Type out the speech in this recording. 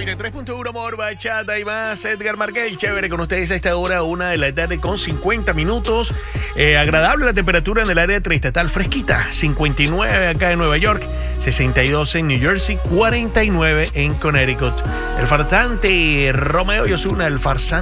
93.1 Amor, Bachata y más. Edgar Marquez, chévere con ustedes a esta hora, 1:50 p.m. Agradable la temperatura en el área triestatal, fresquita. 59 acá en Nueva York, 62 en New Jersey, 49 en Connecticut. El farsante Romeo y Ozuna, el farsante.